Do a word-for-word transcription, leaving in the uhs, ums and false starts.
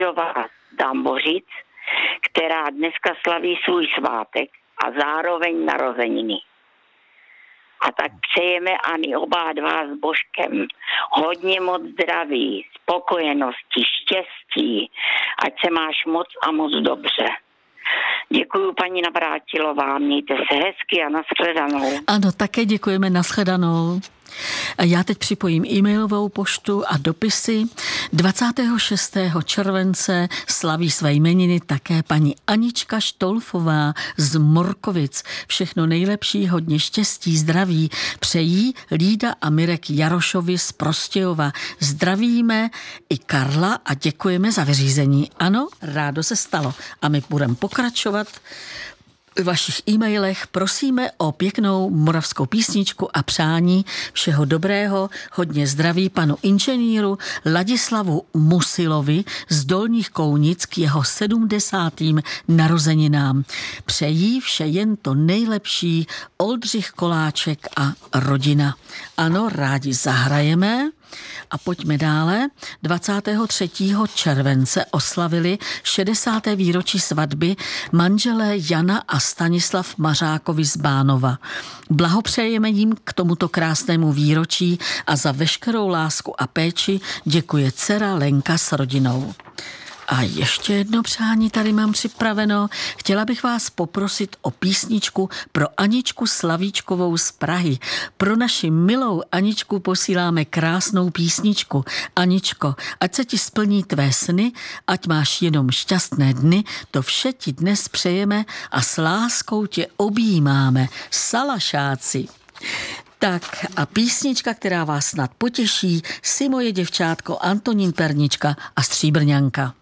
Dambořic, která dneska slaví svůj svátek a zároveň narozeniny. A tak přejeme Ani oba dva s Božkem hodně moc zdraví, spokojenosti, štěstí, ať se máš moc a moc dobře. Děkuju, paní Navrátilová, mějte se hezky a nashledanou. Ano, také děkujeme, nashledanou. Já teď připojím e-mailovou poštu a dopisy. dvacátého šestého července slaví své jmeniny také paní Anička Štolfová z Morkovic. Všechno nejlepší, hodně štěstí, zdraví přejí Lída a Mirek Jarošovi z Prostějova. Zdravíme i Karla a děkujeme za vyřízení. Ano, rádo se stalo. A my budeme pokračovat v vašich e-mailech. Prosíme o pěknou moravskou písničku a přání všeho dobrého, hodně zdraví panu inženýru Ladislavu Musilovi z Dolních Kounic k jeho sedmdesátým narozeninám. Přejí vše jen to nejlepší Oldřich Koláček a rodina. Ano, rádi zahrajeme. A pojďme dále. dvacátého třetího července oslavili šedesáté výročí svatby manželé Jana a Stanislav Mařákovi z Bánova. Blahopřejeme jim k tomuto krásnému výročí a za veškerou lásku a péči děkuje dcera Lenka s rodinou. A ještě jedno přání tady mám připraveno. Chtěla bych vás poprosit o písničku pro Aničku Slavíčkovou z Prahy. Pro naši milou Aničku posíláme krásnou písničku. Aničko, ať se ti splní tvé sny, ať máš jenom šťastné dny, to vše ti dnes přejeme a s láskou tě objímáme. Salašáci. Tak a písnička, která vás snad potěší, si moje děvčátko Antonín Pernička a Stříbrňanka.